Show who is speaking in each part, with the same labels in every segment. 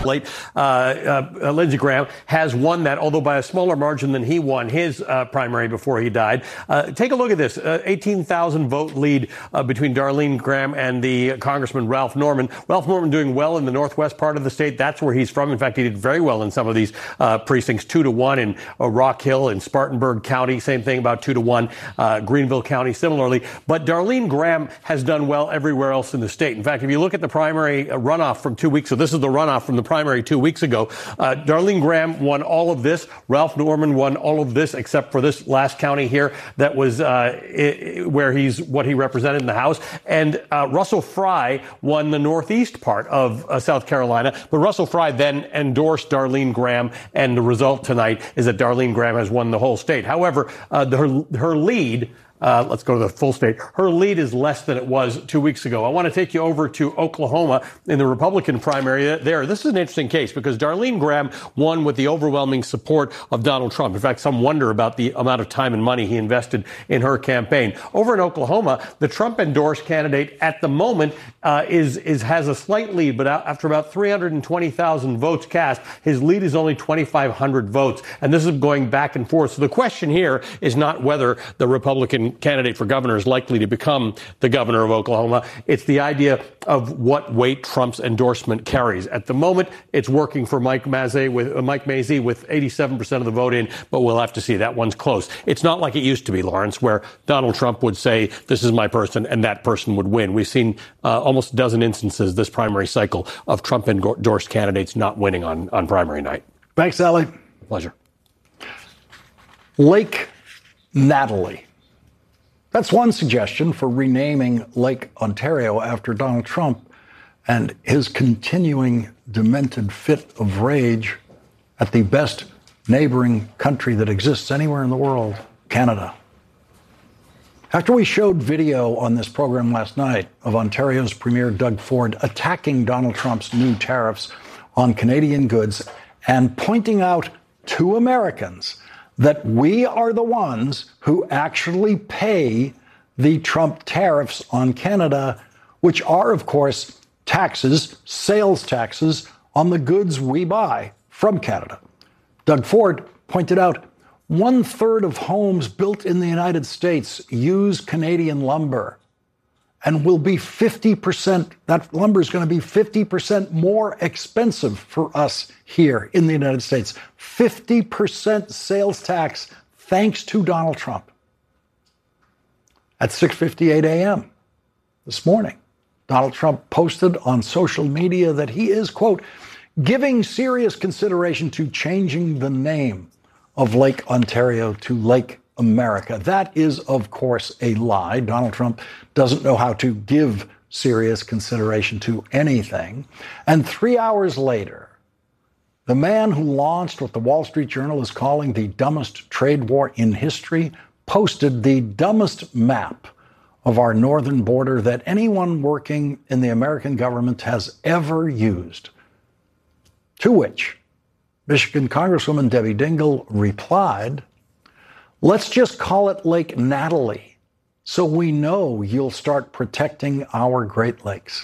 Speaker 1: late Lindsey Graham has won that, although by a smaller margin than he won his primary before he died. Take a look at this, 18,000 vote lead between Darlene Graham and the Congressman Ralph Norman. Ralph Norman doing well in the northwest part of the state. That's where he's from. In fact, he did very well in some of these precincts, 2-1 in Rock Hill, in Spartanburg County, same thing, about 2-1, Greenville County similarly. But Darlene Graham has done well everywhere else in the state. In fact, if you look at the primary runoff from 2 weeks, so this is the runoff from the primary 2 weeks ago, Darlene Graham won all of this. Ralph Norman won all of this except for this last county here that was where what he represented in the House. And Russell Fry won the northeast part of South Carolina. But Russell Fry then endorsed Darlene Graham, and the result tonight is that Darlene Graham has won the whole state. However, her lead, let's go to the full state. Her lead is less than it was 2 weeks ago. I want to take you over to Oklahoma in the Republican primary there. This is an interesting case because Darlene Graham won with the overwhelming support of Donald Trump. In fact, some wonder about the amount of time and money he invested in her campaign. Over in Oklahoma, the Trump-endorsed candidate at the moment has a slight lead, but after about 320,000 votes cast, his lead is only 2,500 votes. And this is going back and forth. So the question here is not whether the Republican candidate for governor is likely to become the governor of Oklahoma. It's the idea of what weight Trump's endorsement carries. At the moment, it's working for Mike Mazzei with 87% of the vote in, but we'll have to see. That one's close. It's not like it used to be, Lawrence, where Donald Trump would say, this is my person, and that person would win. We've seen almost a dozen instances this primary cycle of Trump-endorsed candidates not winning on primary night.
Speaker 2: Thanks, Allie.
Speaker 1: Pleasure.
Speaker 2: Lake Natalie. That's one suggestion for renaming Lake Ontario after Donald Trump and his continuing demented fit of rage at the best neighboring country that exists anywhere in the world, Canada. After we showed video on this program last night of Ontario's Premier Doug Ford attacking Donald Trump's new tariffs on Canadian goods and pointing out to Americans that we are the ones who actually pay the Trump tariffs on Canada, which are, of course, taxes, sales taxes on the goods we buy from Canada. Doug Ford pointed out 1/3 of homes built in the United States use Canadian lumber and will be 50%, that lumber is going to be 50% more expensive for us here in the United States. 50% sales tax thanks to Donald Trump. At 6:58 a.m. this morning, Donald Trump posted on social media that he is, quote, giving serious consideration to changing the name of Lake Ontario to Lake America. That is, of course, a lie. Donald Trump doesn't know how to give serious consideration to anything. And 3 hours later, the man who launched what the Wall Street Journal is calling the dumbest trade war in history posted the dumbest map of our northern border that anyone working in the American government has ever used. To which Michigan Congresswoman Debbie Dingell replied, let's just call it Lake Natalie, so we know you'll start protecting our Great Lakes.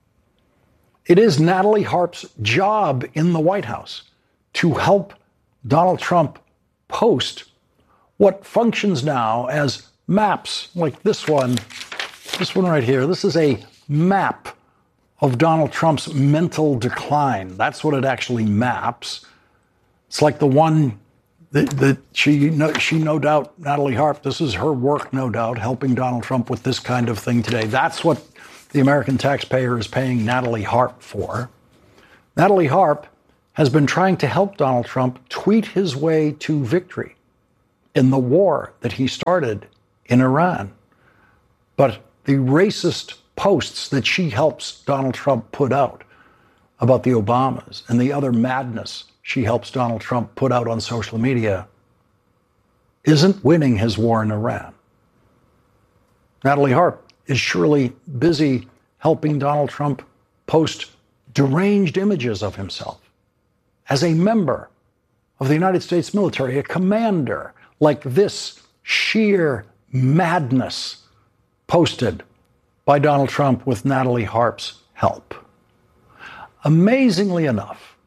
Speaker 2: It is Natalie Harp's job in the White House to help Donald Trump post what functions now as maps, like this one right here. This is a map of Donald Trump's mental decline. That's what it actually maps. It's like the one that she no doubt, Natalie Harp, this is her work, no doubt, helping Donald Trump with this kind of thing today. That's what the American taxpayer is paying Natalie Harp for. Natalie Harp has been trying to help Donald Trump tweet his way to victory in the war that he started in Iran. But the racist posts that she helps Donald Trump put out about the Obamas and the other madness she helps Donald Trump put out on social media isn't winning his war in Iran. Natalie Harp is surely busy helping Donald Trump post deranged images of himself as a member of the United States military, a commander, like this sheer madness posted by Donald Trump with Natalie Harp's help. Amazingly enough,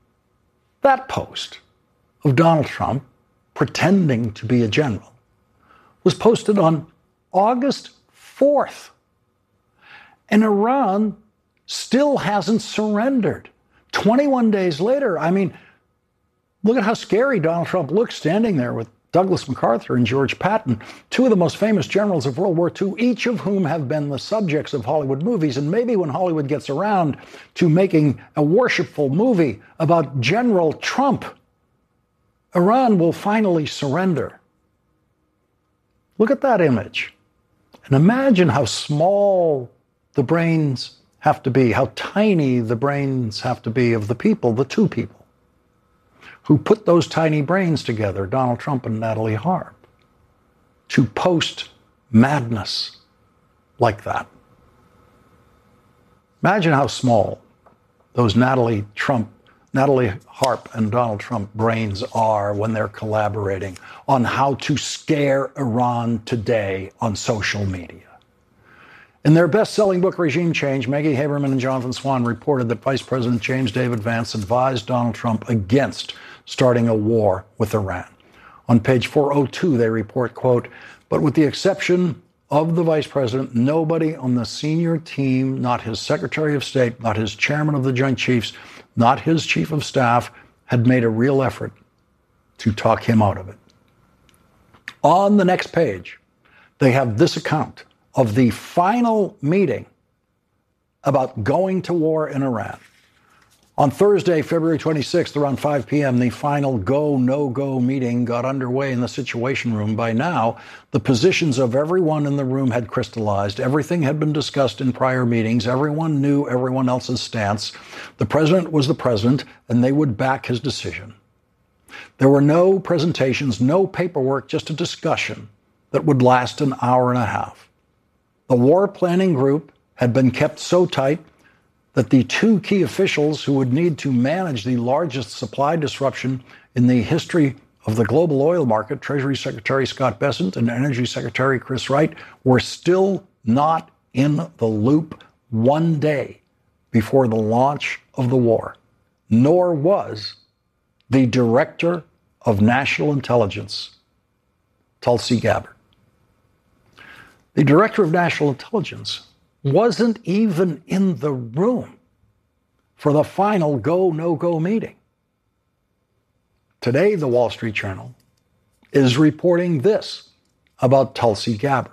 Speaker 2: That post of Donald Trump pretending to be a general was posted on August 4th. And Iran still hasn't surrendered. 21 days later, I mean, look at how scary Donald Trump looks standing there with Douglas MacArthur and George Patton, two of the most famous generals of World War II, each of whom have been the subjects of Hollywood movies. And maybe when Hollywood gets around to making a worshipful movie about General Trump, Iran will finally surrender. Look at that image. And imagine how small the brains have to be, how tiny the brains have to be of the people, the two people who put those tiny brains together, Donald Trump and Natalie Harp, to post madness like that. Imagine how small those Natalie Harp and Donald Trump brains are when they're collaborating on how to scare Iran today on social media. In their best-selling book, Regime Change, Maggie Haberman and Jonathan Swan reported that Vice President James David Vance advised Donald Trump against starting a war with Iran. On page 402, they report, quote, but with the exception of the vice president, nobody on the senior team, not his Secretary of State, not his chairman of the Joint Chiefs, not his chief of staff, had made a real effort to talk him out of it. On the next page, they have this account of the final meeting about going to war in Iran. On Thursday, February 26th, around 5 p.m., the final go, no-go meeting got underway in the Situation Room. By now, the positions of everyone in the room had crystallized. Everything had been discussed in prior meetings. Everyone knew everyone else's stance. The president was the president, and they would back his decision. There were no presentations, no paperwork, just a discussion that would last an hour and a half. The war planning group had been kept so tight that the two key officials who would need to manage the largest supply disruption in the history of the global oil market, Treasury Secretary Scott Bessent and Energy Secretary Chris Wright, were still not in the loop one day before the launch of the war, nor was the Director of National Intelligence, Tulsi Gabbard. The Director of National Intelligence wasn't even in the room for the final go, no-go meeting. Today, the Wall Street Journal is reporting this about Tulsi Gabbard.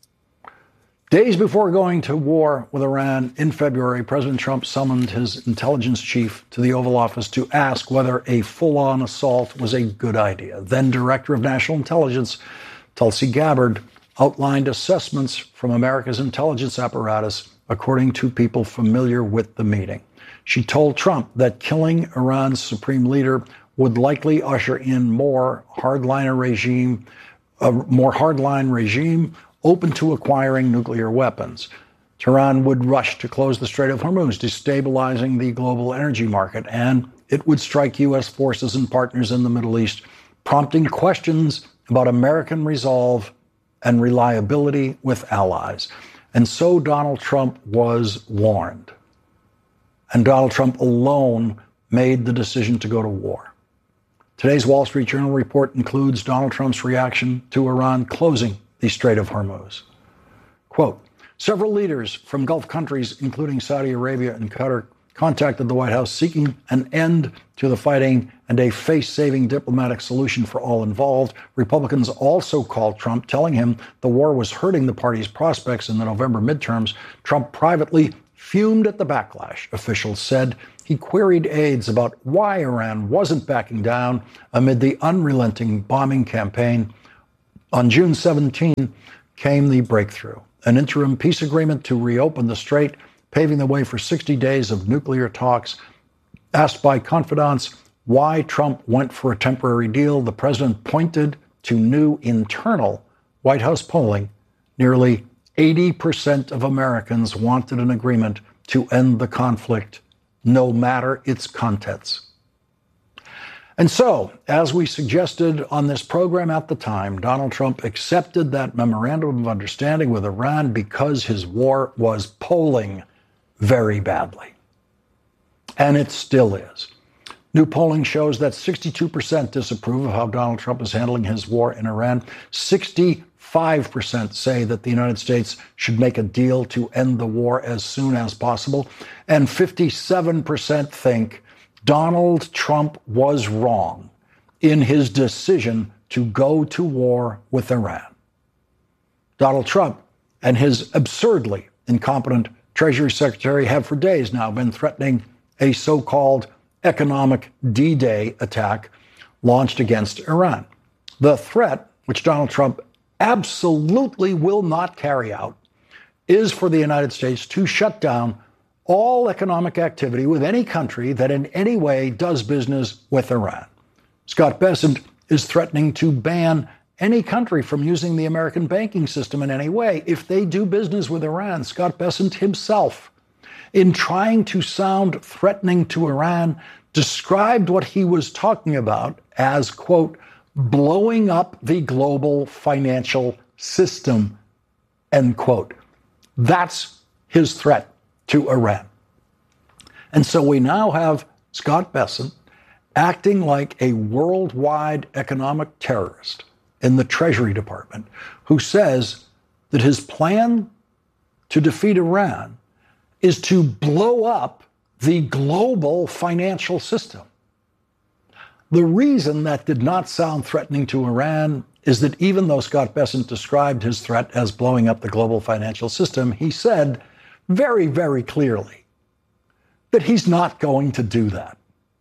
Speaker 2: Days before going to war with Iran in February, President Trump summoned his intelligence chief to the Oval Office to ask whether a full-on assault was a good idea. Then Director of National Intelligence Tulsi Gabbard outlined assessments from America's intelligence apparatus, according to people familiar with the meeting. She told Trump that killing Iran's supreme leader would likely usher in a more hardline regime open to acquiring nuclear weapons. Tehran would rush to close the Strait of Hormuz, destabilizing the global energy market, and it would strike U.S. forces and partners in the Middle East, prompting questions about American resolve and reliability with allies. And so Donald Trump was warned. And Donald Trump alone made the decision to go to war. Today's Wall Street Journal report includes Donald Trump's reaction to Iran closing the Strait of Hormuz. Quote, several leaders from Gulf countries, including Saudi Arabia and Qatar, contacted the White House seeking an end to the fighting and a face-saving diplomatic solution for all involved. Republicans also called Trump, telling him the war was hurting the party's prospects in the November midterms. Trump privately fumed at the backlash. Officials said he queried aides about why Iran wasn't backing down amid the unrelenting bombing campaign. On June 17 came the breakthrough, an interim peace agreement to reopen the strait, paving the way for 60 days of nuclear talks. Asked by confidants why Trump went for a temporary deal, the president pointed to new internal White House polling. Nearly 80% of Americans wanted an agreement to end the conflict, no matter its contents. And so, as we suggested on this program at the time, Donald Trump accepted that memorandum of understanding with Iran because his war was polling very badly. And it still is. New polling shows that 62% disapprove of how Donald Trump is handling his war in Iran. 65% say that the United States should make a deal to end the war as soon as possible. And 57% think Donald Trump was wrong in his decision to go to war with Iran. Donald Trump and his absurdly incompetent Treasury Secretary have for days now been threatening a so-called economic D-Day attack launched against Iran. The threat, which Donald Trump absolutely will not carry out, is for the United States to shut down all economic activity with any country that in any way does business with Iran. Scott Bessent is threatening to ban any country from using the American banking system in any way if they do business with Iran. Scott Bessent himself, in trying to sound threatening to Iran, described what he was talking about as, quote, blowing up the global financial system, end quote. That's his threat to Iran. And so we now have Scott Bessent acting like a worldwide economic terrorist in the Treasury Department, who says that his plan to defeat Iran is to blow up the global financial system. The reason that did not sound threatening to Iran is that even though Scott Bessent described his threat as blowing up the global financial system, he said very, very clearly that he's not going to do that.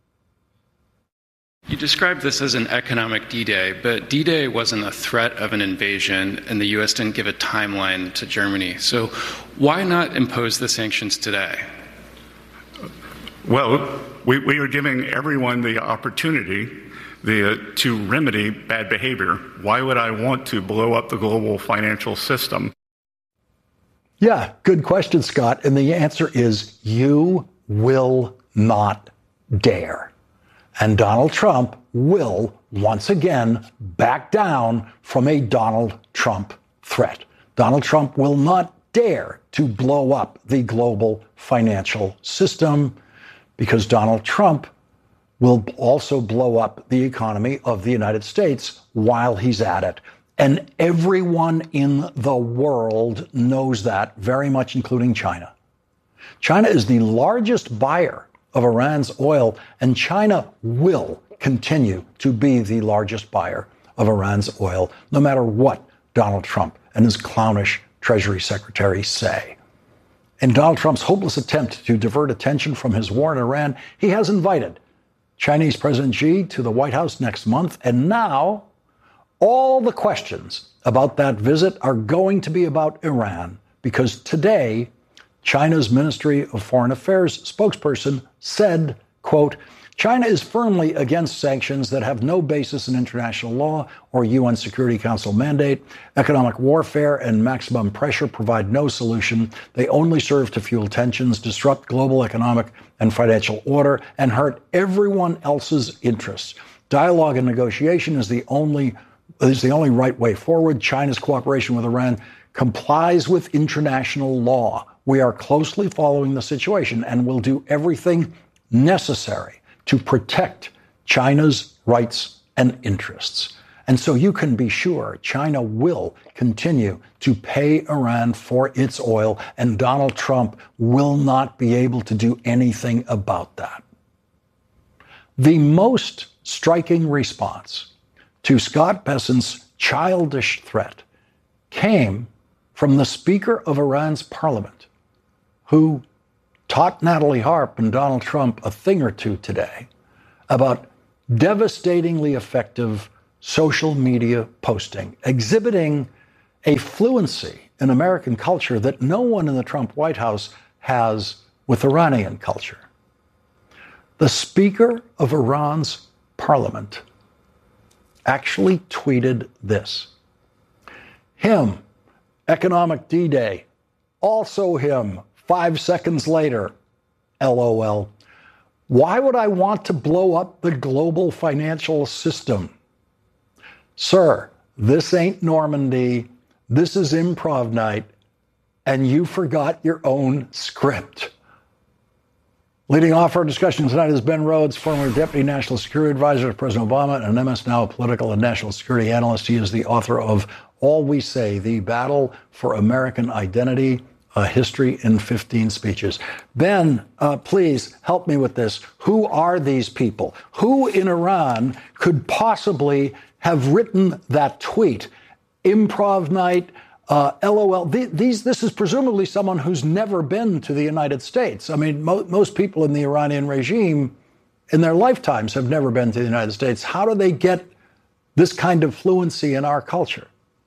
Speaker 3: You described this as an economic D-Day, but D-Day wasn't a threat of an invasion, and the U.S. didn't give a timeline to Germany. So why not impose the sanctions today?
Speaker 4: Well, we are giving everyone the opportunity to remedy bad behavior. Why would I want to blow up the global financial system?
Speaker 2: Yeah, good question, Scott. And the answer is you will not dare. And Donald Trump will once again back down from a Donald Trump threat. Donald Trump will not dare to blow up the global financial system because Donald Trump will also blow up the economy of the United States while he's at it. And everyone in the world knows that, very much including China. China is the largest buyer of Iran's oil, and China will continue to be the largest buyer of Iran's oil, no matter what Donald Trump and his clownish Treasury Secretary say. In Donald Trump's hopeless attempt to divert attention from his war in Iran, he has invited Chinese President Xi to the White House next month, and now all the questions about that visit are going to be about Iran, because today China's Ministry of Foreign Affairs spokesperson said, quote, China is firmly against sanctions that have no basis in international law or UN Security Council mandate. Economic warfare and maximum pressure provide no solution. They only serve to fuel tensions, disrupt global economic and financial order, and hurt everyone else's interests. Dialogue and negotiation is the only right way forward. China's cooperation with Iran complies with international law. We are closely following the situation and will do everything necessary to protect China's rights and interests. And so you can be sure China will continue to pay Iran for its oil, and Donald Trump will not be able to do anything about that. The most striking response to Scott Bessent's childish threat came from the Speaker of Iran's parliament, who taught Natalie Harp and Donald Trump a thing or two today about devastatingly effective social media posting, exhibiting a fluency in American culture that no one in the Trump White House has with Iranian culture. The Speaker of Iran's parliament actually tweeted this. Him, economic D-Day, also him, 5 seconds later, LOL. Why would I want to blow up the global financial system? Sir, this ain't Normandy. This is improv night, and you forgot your own script. Leading off our discussion tonight is Ben Rhodes, former Deputy National Security Advisor to President Obama and MS Now political and national security analyst. He is the author of All We Say, The Battle for American Identity, A History in 15 Speeches. Ben, please help me with this. Who are these people? Who in Iran could possibly have written that tweet? Improv night, LOL. This is presumably someone who's never been to the United States. I mean, most people in the Iranian regime in their lifetimes have never been to the United States. How do they get this kind of fluency in our culture?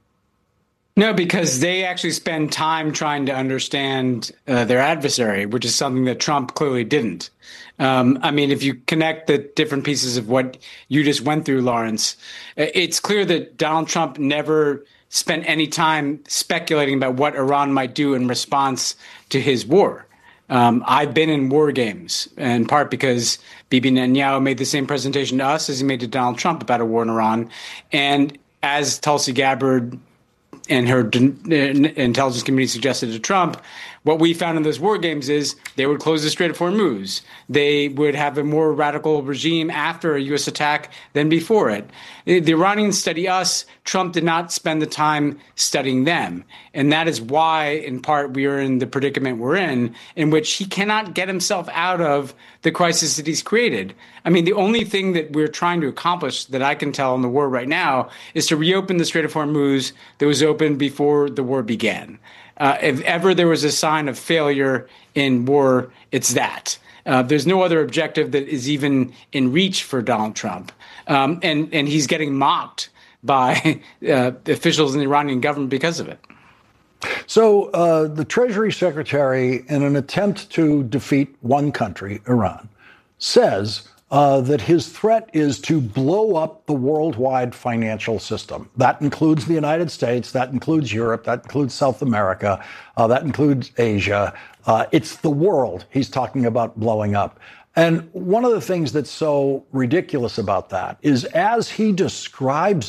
Speaker 5: No, because they actually spend time trying to understand their adversary, which is something that Trump clearly didn't. I mean, if you connect the different pieces of what you just went through, Lawrence, it's clear that Donald Trump never spent any time speculating about what Iran might do in response to his war. I've been in war games, in part because Bibi Netanyahu made the same presentation to us as he made to Donald Trump about a war in Iran. And as Tulsi Gabbard and her intelligence community suggested to Trump, what we found in those war games is they would close the Strait of Hormuz. They would have a more radical regime after a U.S. attack than before it. The Iranians study us. Trump did not spend the time studying them. And that is why, in part, we are in the predicament we're in which he cannot get himself out of the crisis that he's created. I mean, the only thing that we're trying to accomplish that I can tell in the war right now is to reopen the Strait of Hormuz that was open before the war began. If ever there was a sign of failure in war, it's that. There's no other objective that is even in reach for Donald Trump. And he's getting mocked by officials in the Iranian government because of it.
Speaker 2: So the Treasury Secretary, in an attempt to defeat one country, Iran, says that his threat is to blow up the worldwide financial system. That includes the United States, that includes Europe, that includes South America, that includes Asia. It's the world he's talking about blowing up. And one of the things that's so ridiculous about that is as he describes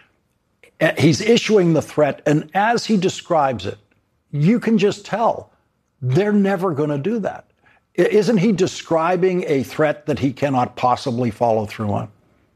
Speaker 2: it, he's issuing the threat, and as he describes it, you can just tell they're never going to do that. Isn't he describing a threat that he cannot possibly follow through on?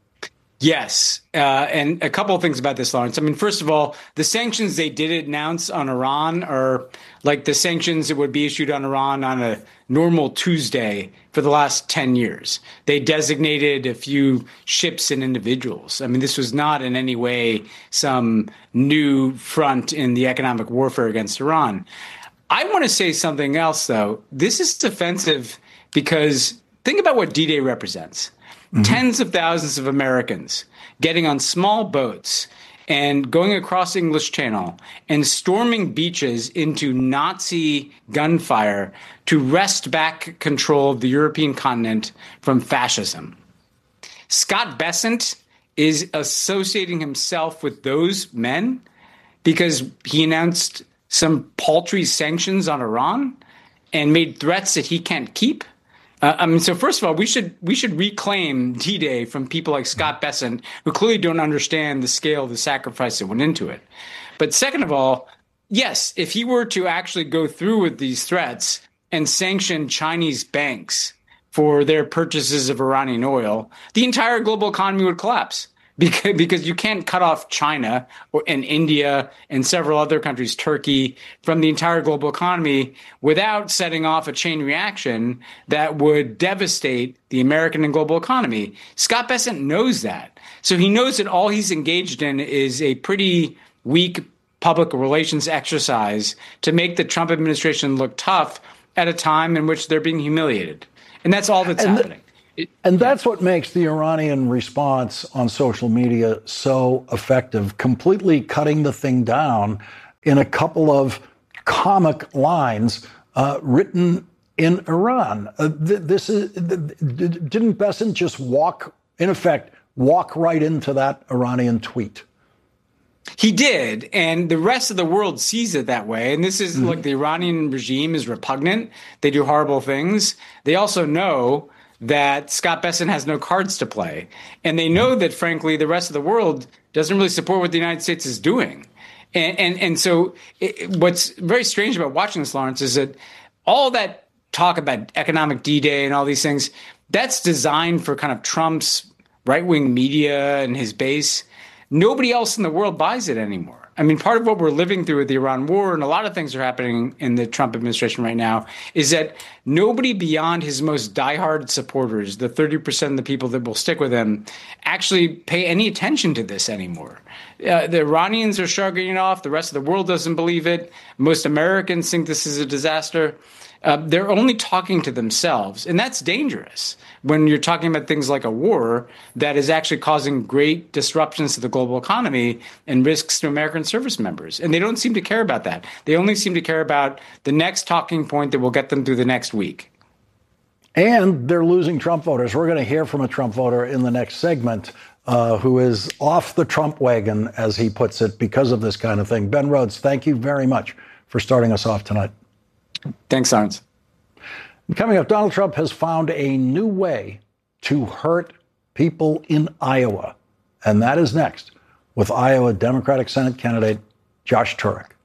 Speaker 5: Yes. And a couple of things about this, Lawrence. I mean, first of all, the sanctions they did announce on Iran are like the sanctions that would be issued on Iran on a normal Tuesday for the last 10 years. They designated a few ships and individuals. I mean, this was not in any way some new front in the economic warfare against Iran. I want to say something else, though. This is defensive because think about what D-Day represents. Mm-hmm. Tens of thousands of Americans getting on small boats and going across the English Channel and storming beaches into Nazi gunfire to wrest back control of the European continent from fascism. Scott Bessent is associating himself with those men because he announced some paltry sanctions on Iran and made threats that he can't keep. So first of all, we should reclaim D-Day from people like Scott Bessent, who clearly don't understand the scale of the sacrifice that went into it. But second of all, yes, if he were to actually go through with these threats and sanction Chinese banks for their purchases of Iranian oil, the entire global economy would collapse. Because you can't cut off China and India and several other countries, Turkey, from the entire global economy without setting off a chain reaction that would devastate the American and global economy. Scott Bessent knows that. So he knows that all he's engaged in is a pretty weak public relations exercise to make the Trump administration look tough at a time in which they're being humiliated. And that's all that's happening.
Speaker 2: And that's what makes the Iranian response on social media so effective, completely cutting the thing down in a couple of comic lines written in Iran. Didn't Bessent just walk right into that Iranian tweet?
Speaker 5: He did, and the rest of the world sees it that way. And this is like the Iranian regime is repugnant. They do horrible things. They also know that Scott Bessent has no cards to play. And they know that, frankly, the rest of the world doesn't really support what the United States is doing. And so what's very strange about watching this, Lawrence, is that all that talk about economic D-Day and all these things, that's designed for kind of Trump's right-wing media and his base. Nobody else in the world buys it anymore. I mean, part of what we're living through with the Iran war, and a lot of things are happening in the Trump administration right now, is that nobody beyond his most diehard supporters, the 30% of the people that will stick with him, actually pay any attention to this anymore. The Iranians are shrugging it off. The rest of the world doesn't believe it. Most Americans think this is a disaster. They're only talking to themselves, and that's dangerous when you're talking about things like a war that is actually causing great disruptions to the global economy and risks to American service members. And they don't seem to care about that. They only seem to care about the next talking point that will get them through the next week.
Speaker 2: And they're losing Trump voters. We're going to hear from a Trump voter in the next segment who is off the Trump wagon, as he puts it, because of this kind of thing. Ben Rhodes, thank you very much for starting us off tonight.
Speaker 5: Thanks, Lawrence.
Speaker 2: Coming up, Donald Trump has found a new way to hurt people in Iowa. And that is next with Iowa Democratic Senate candidate Josh Turek.